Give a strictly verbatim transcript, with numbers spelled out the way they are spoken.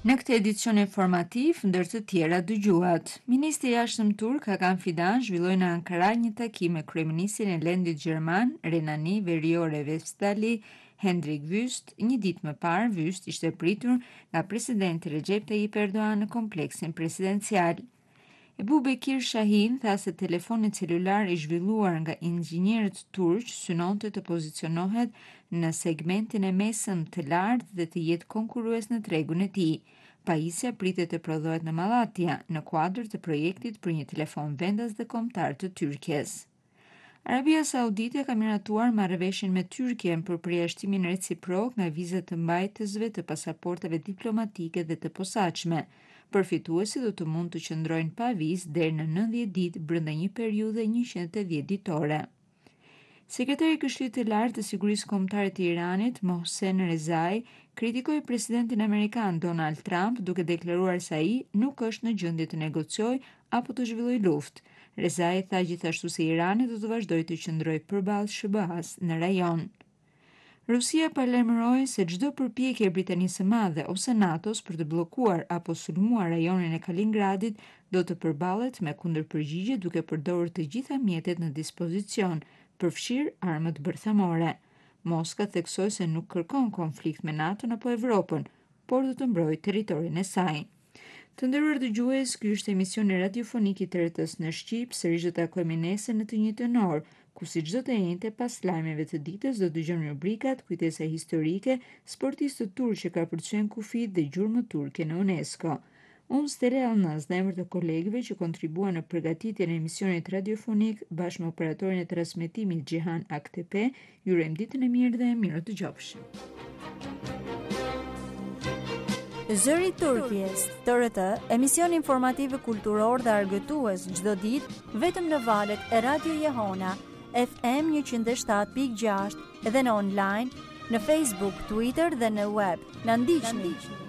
Në këtë edicion informativ, ndër të tjera dëgjuat, Ministri i Jashtëm turk Hakan Fidan zhvilloi në Ankara një takim me kryeministrin e Lendit Gjerman, Renani Veriore-Vestfali, Hendrik Wüst. Një ditë më parë, Wüst ishte pritur nga presidenti Recep Tayyip Erdogan në kompleksin presidencial. Ebu Bekir Shahin tha se telefoni celular i zhvilluar nga inxhinierët turq synonte të pozicionohet në segmentin e mesëm të lartë dhe të jetë konkurrues në tregun e tij. Pajisja pritet të prodhohet në Malatya në kuadër të projektit për një telefon vendas dhe kombëtar të Turqisë. Arabia Saudite ka miratuar marrëveshjen me Turqien për përjashtimin reciprok nga vizat të mbajtësve të pasaportave diplomatike dhe të posaçme. Përfituesit do të mund të qëndrojnë pa vizë deri në nëntëdhjetë ditë brenda një periudhe njëqind e tetëdhjetë ditore. Sekretari i Këshillit të Lartë të Sigurisë Kombëtare të Iranit, Mohsen Rezai, kritikoi presidentin amerikan Donald Trump duke deklaruar se ai nuk është në gjendje të negociojë apo të zhvillojë luftë. Rezai tha gjithashtu se Irani do të vazhdojë të qëndrojë përballë Sh B A-s në rajon. Rusia paralajmëroi se çdo përpjekje e Britanisë së Madhe ose NATO-s për të bllokuar apo sulmuar rajonin e Kaliningradit do të përballet me kundërpërgjigje duke përdorur të gjitha mjetet në dispozicion, përfshirë armët bërthamore. Moska theksoi se nuk kërkon konflikt me NATO-n apo Evropën, por do të mbrojë territorin e saj. Të nderuar dëgjues, ky është emisioni radiofonik i T R T-s në Shqip, sërish do të takojmë nesër në të njëjtën orë, ku si çdo të njëjtë pas lajmeve të ditës do dëgjojmë rubrikat Kujtesa historike, sportistë turq që ka përcyen kufit dhe gjurmët turke në UNESCO. Unë Stella Alnaz, në emër të kolegëve që kontribuan në përgatitjen e emisionit radiofonik bashkë me operatorin e transmetimit Gjihan Aktepe, ju urojmë ditën e mirë dhe mirë të dëgjofshim. Zëri i Turqisë, T R T, emision informativ kulturor dhe argëtues çdo ditë vetëm në valët e Radio Jehona, F M një zero shtat pikë gjashtë dhe në online, në Facebook, Twitter dhe në web. Na ndiqni.